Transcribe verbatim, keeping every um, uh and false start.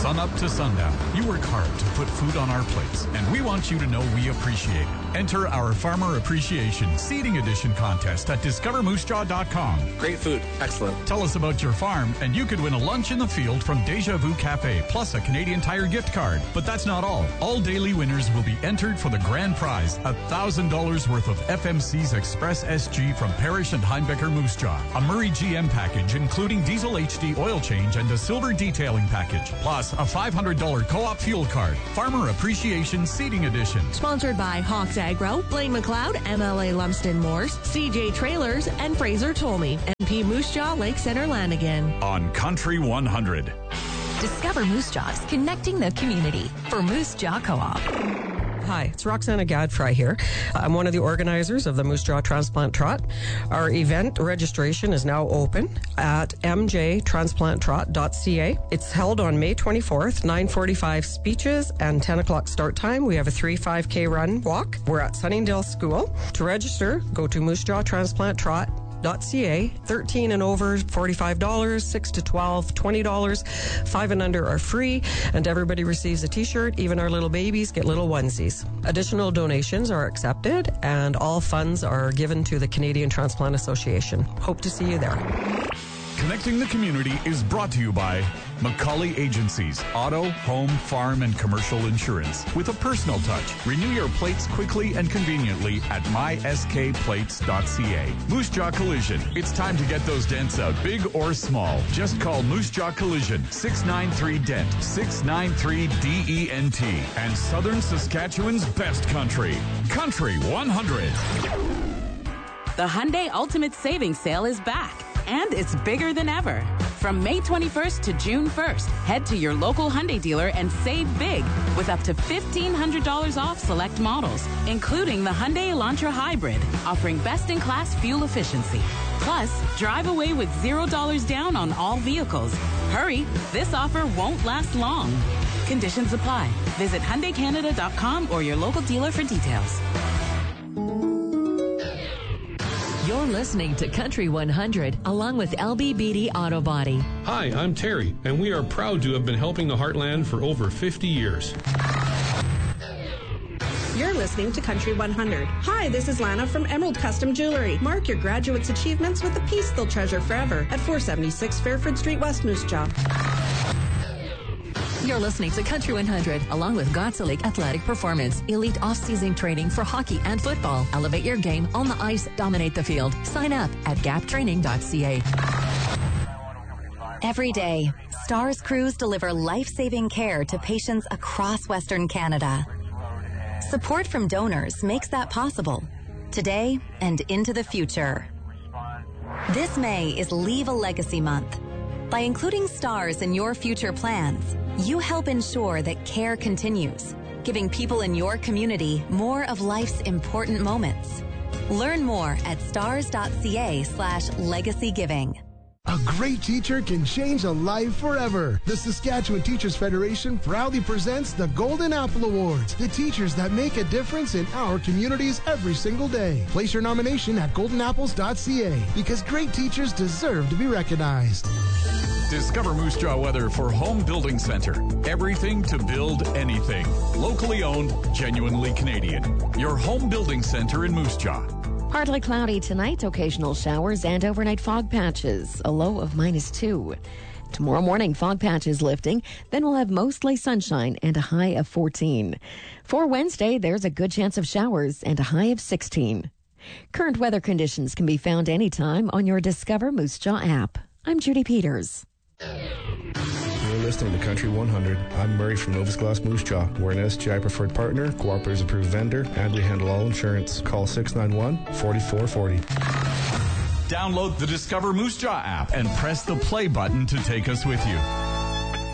sun up to sundown, you work hard to put food on our plates, and we want you to know we appreciate it. Enter our Farmer Appreciation Seeding Edition contest at discover moose jaw dot com. Great food. Excellent. Tell us about your farm, and you could win a lunch in the field from Deja Vu Cafe, plus a Canadian Tire gift card. But that's not all. All daily winners will be entered for the grand prize, one thousand dollars worth of F M C's Express S G from Parrish and Heimbecker Moose Jaw, a Murray G M package including diesel H D oil change and a silver detailing package, plus a five hundred dollars co-op fuel card. Farmer Appreciation Seeding Edition. Sponsored by Hawks Agro, Blaine McLeod, M L A Lumsden Moors, C J Trailers, and Fraser Tolmie. M P Moose Jaw, Lake Center, Lanigan. On Country one hundred. Discover Moose Jaws, connecting the community for Moose Jaw Co-op. Hi, it's Roxana Gadfry here. I'm one of the organizers of the Moose Jaw Transplant Trot. Our event registration is now open at m j transplant trot dot c a. It's held on May twenty-fourth, nine forty-five speeches and ten o'clock start time. We have a three five K run walk. We're at Sunningdale School. To register, go to moose jaw transplant trot dot c a. thirteen and over, forty-five dollars, six to twelve, twenty dollars, five and under are free, and everybody receives a t-shirt. Even our little babies get little onesies. Additional donations are accepted, and all funds are given to the Canadian Transplant Association. Hope to see you there. Connecting the Community is brought to you by McCauley Agencies, auto, home, farm, and commercial insurance. With a personal touch, renew your plates quickly and conveniently at my s k plates dot c a. Moose Jaw Collision. It's time to get those dents out, big or small. Just call Moose Jaw Collision, six nine three D E N T, six nine three D E N T, and Southern Saskatchewan's best country, Country one hundred. The Hyundai Ultimate Savings Sale is back, and it's bigger than ever. From May twenty-first to June first, head to your local Hyundai dealer and save big with up to fifteen hundred dollars off select models, including the Hyundai Elantra Hybrid, offering best-in-class fuel efficiency. Plus, drive away with zero dollars down on all vehicles. Hurry, this offer won't last long. Conditions apply. Visit Hyundai Canada dot com or your local dealer for details. You're listening to Country one hundred, along with L B Beatty Auto Body. Hi, I'm Terry, and we are proud to have been helping the Heartland for over fifty years. You're listening to Country one hundred. Hi, this is Lana from Emerald Custom Jewelry. Mark your graduate's achievements with a piece they'll treasure forever at four seventy-six Fairford Street, West Moose Jaw. You're listening to Country one hundred, along with Godsalik Athletic Performance, elite off-season training for hockey and football. Elevate your game on the ice, dominate the field. Sign up at gap training dot c a. Every day, STARS crews deliver life-saving care to patients across Western Canada. Support from donors makes that possible, today and into the future. This May is Leave a Legacy Month. By including STARS in your future plans, you help ensure that care continues, giving people in your community more of life's important moments. Learn more at stars dot c a slash legacy giving. A great teacher can change a life forever. The Saskatchewan Teachers Federation proudly presents the Golden Apple Awards, the teachers that make a difference in our communities every single day. Place your nomination at golden apples dot c a because great teachers deserve to be recognized. Discover Moose Jaw weather for Home Building Center. Everything to build anything. Locally owned, genuinely Canadian. Your home building center in Moose Jaw. Partly cloudy tonight, occasional showers and overnight fog patches, a low of minus two. Tomorrow morning, fog patches lifting, then we'll have mostly sunshine and a high of fourteen. For Wednesday, there's a good chance of showers and a high of sixteen. Current weather conditions can be found anytime on your Discover Moose Jaw app. I'm Judy Peters. You're listening to Country one hundred. I'm Murray from Novus Glass Moose Jaw. We're an S G I preferred partner, Cooperatives approved vendor, and we handle all insurance. Call six nine one, four four four zero. Download the Discover Moose Jaw app and press the play button to take us with you.